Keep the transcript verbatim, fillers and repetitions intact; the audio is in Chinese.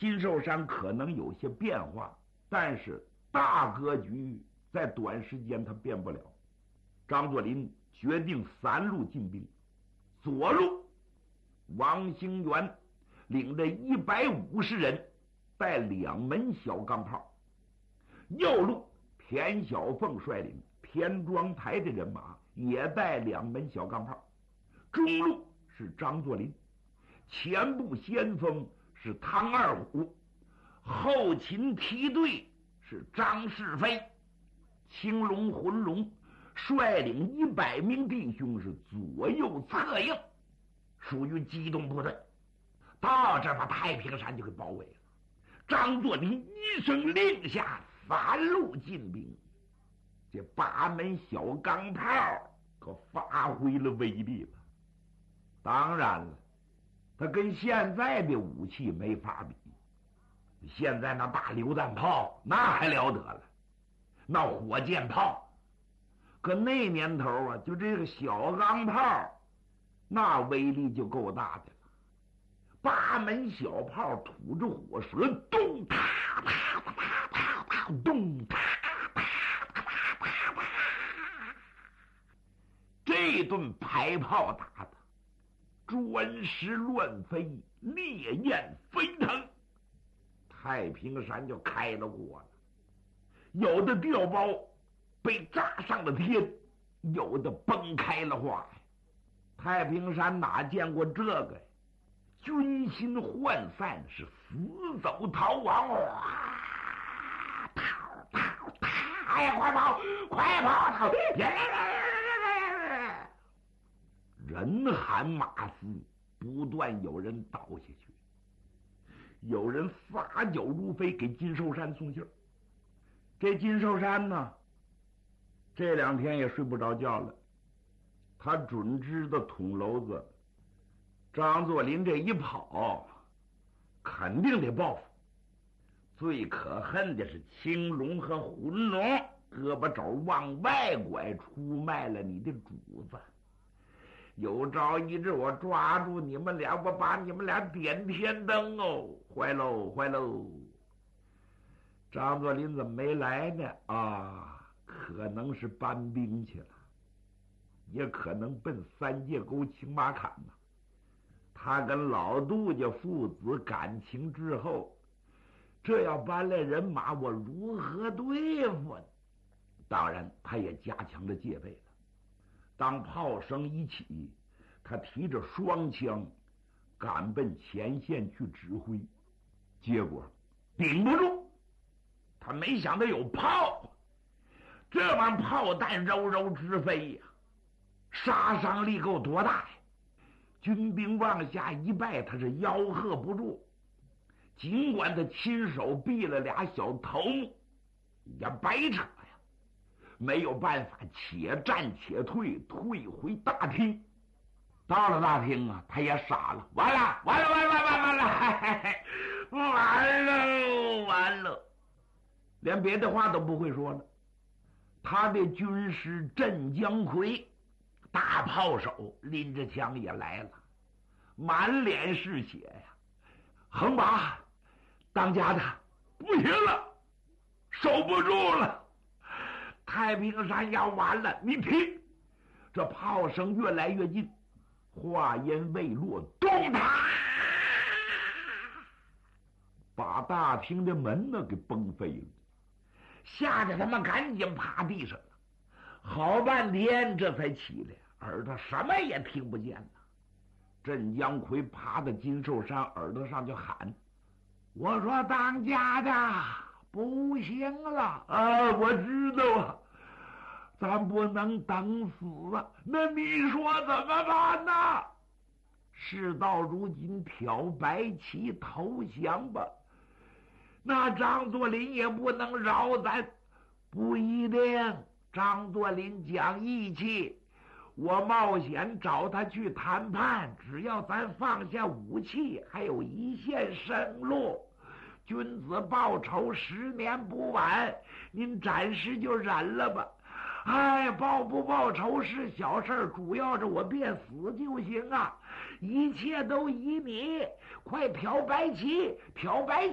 金寿山可能有些变化，但是大格局在短时间他变不了。张作霖决定三路进兵，左路王兴元领着一百五十人，带两门小钢炮；右路田小凤率领田庄台的人马，也带两门小钢炮；中路是张作霖，前部先锋是汤二虎，后勤梯队是张世飞，青龙浑龙率领一百名弟兄是左右侧应，属于机动部队。到这把太平山就给包围了。张作霖一声令下，三路进兵，这八门小钢炮可发挥了威力了。当然了，他跟现在的武器没法比。现在那大榴弹炮那还了得了，那火箭炮。可那年头啊，就这个小钢炮，那威力就够大的了。八门小炮吐着火舌，咚哒哒哒哒哒，咚哒哒哒哒哒，这顿排炮打的砖石乱飞，烈焰飞腾，太平山就开了锅了。有的碉堡被炸上了天，有的崩开了花。太平山哪见过这个呀？军心涣散，是死走逃亡。哇！逃逃逃！哎呀，快跑！快跑！逃！人喊马嘶，不断有人倒下去，有人撒脚如飞给金寿山送信儿。这金寿山呢，这两天也睡不着觉了。他准知道捅娄子，张作霖这一跑，肯定得报复。最可恨的是青龙和浑龙胳膊肘往外拐，出卖了你的主子。有朝一日我抓住你们俩，我把你们俩点天灯哦！坏喽，坏喽！张作霖怎么没来呢？啊，可能是搬兵去了，也可能奔三界沟青马坎呢。他跟老杜家父子感情之后，这要搬来人马，我如何对付呢？当然，他也加强了戒备了。当炮声一起，他提着双枪赶奔前线去指挥，结果顶不住。他没想到有炮，这玩意炮弹柔柔直飞呀，杀伤力够多大呀！军兵往下一拜，他是吆喝不住。尽管他亲手毙了俩小头目，也白扯呀。没有办法，且战且退，退回大厅。到了大厅啊，他也傻了，完了，完了，完了，完了，完了，完了，完了，连别的话都不会说了。他的军师镇江奎，大炮手，拎着枪也来了，满脸是血呀。横拔，当家的不行了，守不住了。太平山要完了！你听，这炮声越来越近，话音未落，咚嗒，把大厅的门呢给崩飞了，吓得他们赶紧趴地上了。好半天这才起来，耳朵什么也听不见了。镇江奎趴在金寿山耳朵上就喊：“我说当家的，不行了啊！我知道啊，咱不能等死啊！那你说怎么办呢？事到如今，挑白旗投降吧。那张作霖也不能饶咱，不一定。张作霖讲义气，我冒险找他去谈判，只要咱放下武器，还有一线生路。君子报仇，十年不晚。您暂时就忍了吧。哎，报不报仇是小事，主要是我别死就行啊！一切都依你，快挑白旗，挑白旗。”